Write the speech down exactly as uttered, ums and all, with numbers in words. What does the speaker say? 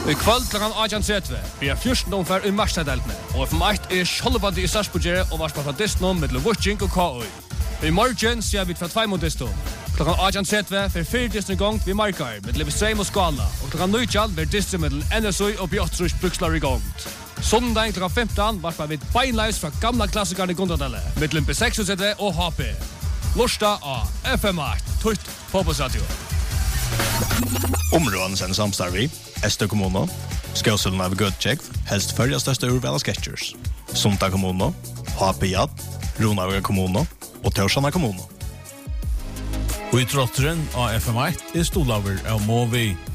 I kvöld klokken arton tretti blir fjorten omfær i Marstaddeltene, og F M eitt er sjølvandi i Sarsbogere og varspa fra Disney mellom Vushing og K O. I morgen ser vi fra tvei mot Disney. Klokken arton tretti fer fire Disney gongt vi Markar med Levestrøm og Skala, og klokken nitjan ver Disney mellom N S O og Bjottrus Brukslar i gongt. Sondag klokken femten varspa vi beinleis fra gamla klassikerne i Gondadelle, mellom B seksogtretive og H P. Lorsta av F M eitt, Tutt Fotbollsradio. Områden sen samstarvi, Ester kommuno, Skåsulna av Gudtjekv, helst följa största urval av Sketchers. Sunta kommuno, H P J, Ronavuga kommuno og Torsana kommuno. Og i trotteren av F M eitt er stolaver av Movi.